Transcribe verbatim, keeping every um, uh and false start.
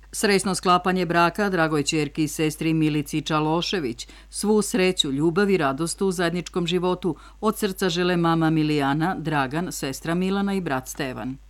Srećno sklapanje braka dragoj ćerki i sestri Milici Čalošević. Svu sreću, ljubav i radost u zajedničkom životu od srca žele mama Milijana, Dragan, sestra Milana i brat Stevan.